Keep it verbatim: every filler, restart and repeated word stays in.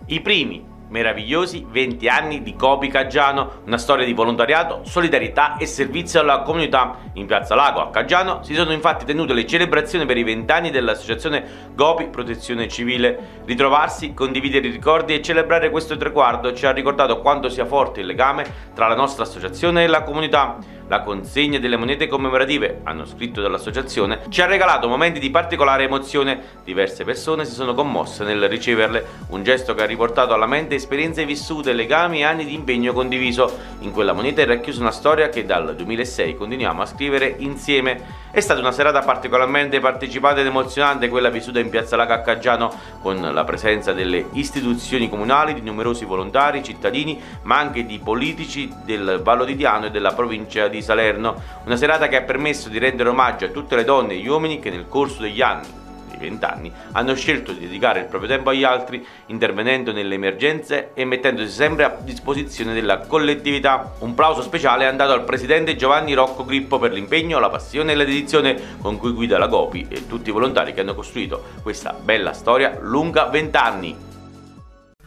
I primi meravigliosi venti anni di Gopi Caggiano, una storia di volontariato, solidarietà e servizio alla comunità. In Piazza Lago a Caggiano si sono infatti tenute le celebrazioni per i vent'anni dell'associazione Gopi Protezione Civile. Ritrovarsi, condividere i ricordi e celebrare questo traguardo ci ha ricordato quanto sia forte il legame tra la nostra associazione e la comunità. La consegna delle monete commemorative, hanno scritto dall'associazione, ci ha regalato momenti di particolare emozione. Diverse persone si sono commosse nel riceverle, un gesto che ha riportato alla mente esperienze vissute, legami e anni di impegno condiviso. In quella moneta è racchiusa una storia che dal duemilasei continuiamo a scrivere insieme. È stata una serata particolarmente partecipata ed emozionante quella vissuta in Piazza Lago a Caggiano, con la presenza delle istituzioni comunali, di numerosi volontari, cittadini, ma anche di politici del Vallo di Diano e della provincia di Salerno. Una serata che ha permesso di rendere omaggio a tutte le donne e gli uomini che nel corso degli anni, dei vent'anni, hanno scelto di dedicare il proprio tempo agli altri, intervenendo nelle emergenze e mettendosi sempre a disposizione della collettività. Un plauso speciale è andato al presidente Giovanni Rocco Grippo per l'impegno, la passione e la dedizione con cui guida la Gopi e tutti i volontari che hanno costruito questa bella storia lunga vent'anni.